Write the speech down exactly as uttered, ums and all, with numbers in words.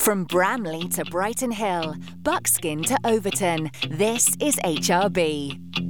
From Bramley to Brighton Hill, Buckskin to Overton, this is H R B.